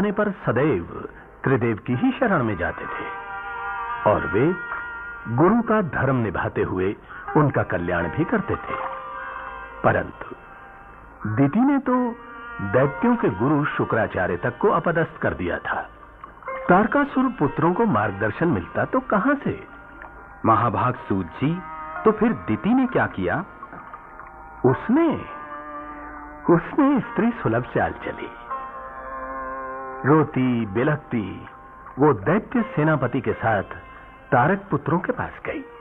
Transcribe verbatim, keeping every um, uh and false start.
चाहने पर सदैव त्रिदेव की ही शरण में जाते थे और वे गुरु का धर्म निभाते हुए उनका कल्याण भी करते थे। परंतु दिति ने तो दैत्यों के गुरु शुक्राचार्य तक को अपदस्थ कर दिया था। तारकासुर पुत्रों को मार्गदर्शन मिलता तो कहां से? महाभाग सूत जी, तो फिर दिति ने क्या किया? उसने उसने स्त्री सुलभ चाल चली। रोती बिलखती वो दैत्य सेनापति के साथ तारक पुत्रों के पास गई।